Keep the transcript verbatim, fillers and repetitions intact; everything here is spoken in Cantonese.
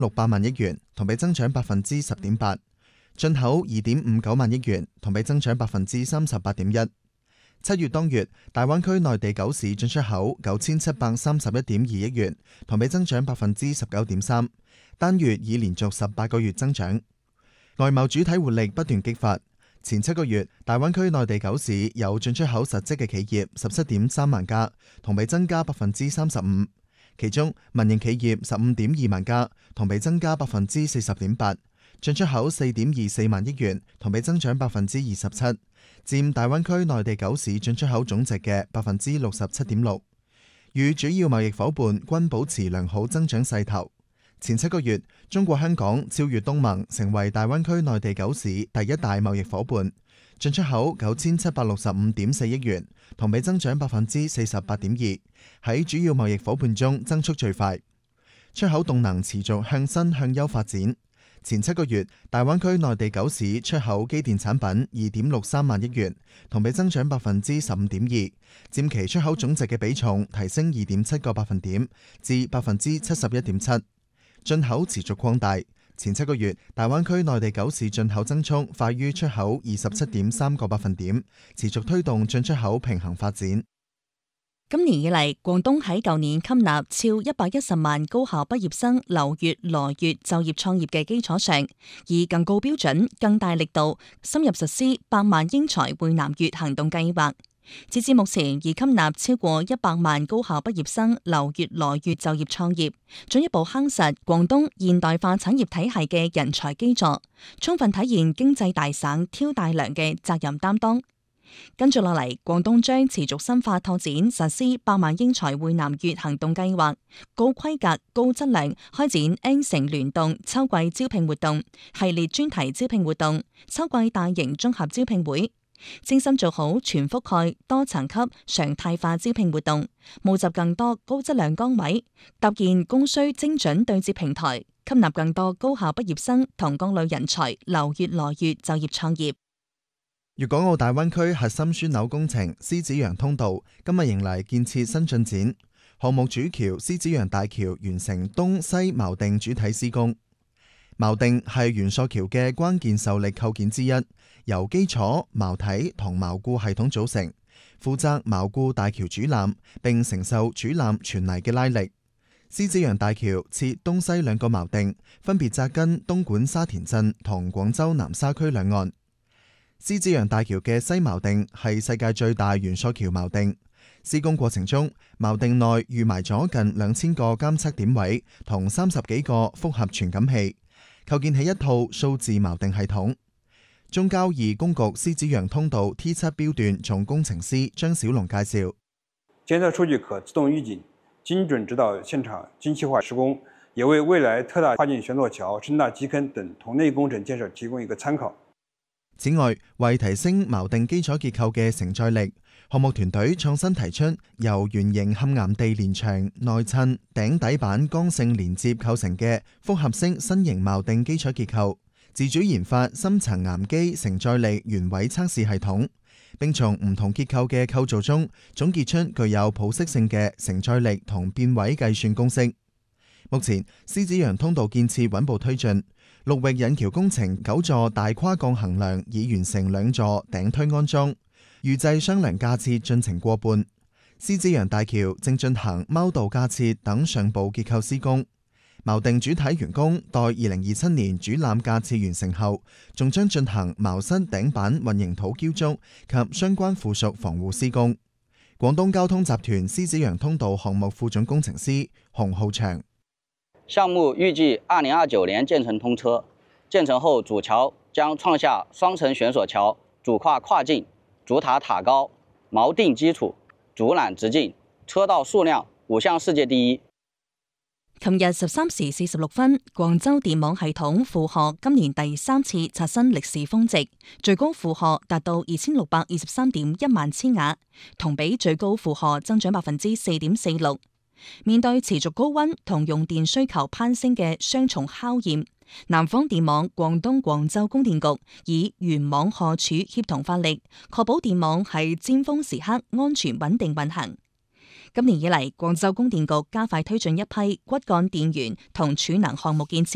六百萬億元，同比增長百分之十點八；進口二點五九萬億元，同比增長百分之三十八點一。七月當月，大灣區內地九市進出口九千七百三十一點二億元，同比增長百分之十九點三，單月已連續十八個月增長。外貿主體活力不斷激發，前七個月，大灣區內地九市有進出口實質嘅企業十七點三萬家，同比增加百分之三十五。其中，民營企業十五點二萬家，同比增加百分之四十點八；進出口四點二四萬億元，同比增長百分之二十七，佔大灣區內地九市進出口總值嘅百分之六十七點六。與主要貿易夥伴均保持良好增長勢頭。前七個月，中國香港超越東盟，成為大灣區內地九市第一大貿易夥伴，進出口九千七百六十五點四億元，同比增長百分之四十八點二，喺主要貿易夥伴中增速最快。出口動能持續向新向優發展。前七個月，大灣區內地九市出口機電產品二點六三萬億元，同比增長百分之十五點二，佔其出口總值嘅比重提升二點七個百分點至百分之七十一點七。進口持續擴大，前七個月，大灣區內地九市進口增速快於出口二十七點三個百分點，持續推動進出口平衡發展。 今年以嚟，廣東喺舊年吸納超一百一十萬高校畢業生留粵來粵就業創業嘅基礎上，以更高標準、更大力度深入實施百萬英才會南粵行動計劃。截至目前，已吸納超過一百萬高校畢業生留粵來粵就業創業，進一步夯實廣東現代化產業體系嘅人才基礎，充分體現經濟大省挑大梁嘅責任擔當。跟住落嚟，廣東將持續深化拓展實施百萬英才會南粵行動計劃，高規格、高質量開展 N 城聯動秋季招聘活動、系列專題招聘活動、秋季大型綜合招聘會，精心做好全覆蓋多層級常態化招聘活動，募集更多高質量崗位，搭建供需精準對接平台，吸納更多高校畢業生同各類人才留粵來粵就業創業。 粵港澳大灣區核心樞紐工程獅子洋通道今日迎嚟建設新進展，項目主橋獅子洋大橋完成東西錨定主體施工。錨定係元索橋嘅關鍵受力構件之一，由基礎、錨體同錨固系統組成，負責錨固大橋主纜，並承受主纜傳嚟嘅拉力。獅子洋大橋設東西兩個錨定，分別紮根東莞沙田鎮同廣州南沙區兩岸。獅子洋大橋嘅西錨定係世界最大元索橋錨定，施工過程中，錨定內預埋咗近兩千個監測點位同三十幾個複合傳感器，構建起一套數字錨定系統。中交二公局獅子洋通道 T 七標段總工程師張小龍介紹： 監測數據可自動預警，精準指導現場精細化施工，也為未來特大跨境懸索橋、深大基坑等同類工程建設提供一個參考。 此外，為提升錨定基礎結構嘅承載力，項目團隊創新提出由圓形嵌岩地連牆、內襯、頂底板剛性連接構成嘅複合式新型錨定基礎結構，自主研發深層岩基承載力原位測試系統，並從唔同結構嘅構造中總結出具有普適性嘅承載力同變位計算公式。目前，獅子洋通道建設穩步推進。陸域引橋工程九座大跨鋼橫梁已完成兩座頂推安裝，預製雙梁架設進程過半。獅子洋大橋正進行貓道架設等上部結構施工，錨定主體完工，待二零二七年主纜架設完成後，仲將進行錨室頂板混凝土澆築及相關附屬防護施工。廣東交通集團獅子洋通道項目副總工程師洪浩祥。 項目預計二零二九年建成通車，建成後主橋將創下雙層懸索橋、主跨跨境、主塔塔高、錨定基礎、主纜直徑、車道數量五項世界第一。 琴日十三時四十六分，廣州電網系統負荷今年第三次刷新歷史峰值，最高負荷達到二千六百二十三點一萬千瓦，同比最高負荷增長百分之四點四六。面對持續高溫同用電需求攀升嘅雙重考驗，南方電網廣東廣州供電局以原網荷柱協同發力，確保電網喺尖峰時刻安全穩定運行。今年以嚟，廣州供電局加快推進一批骨幹電源同儲能項目建設。